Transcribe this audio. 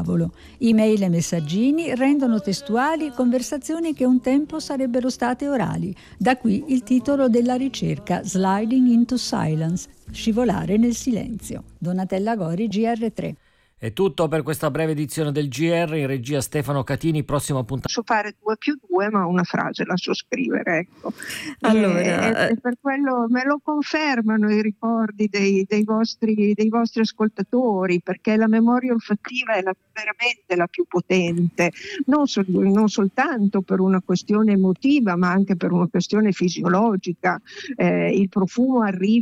tavolo. Email e messaggini rendono testuali conversazioni che un tempo sarebbero state orali. Da qui il titolo della ricerca, Sliding into Silence, scivolare nel silenzio. Donatella Gori, GR3. È tutto per questa breve edizione del GR. In regia Stefano Catini. Prossimo appuntamento. So fare 2+2, ma una frase la so scrivere, ecco. Allora, e per quello me lo confermano i ricordi dei vostri ascoltatori, perché la memoria olfattiva è veramente la più potente, non soltanto per una questione emotiva, ma anche per una questione fisiologica. Il profumo arriva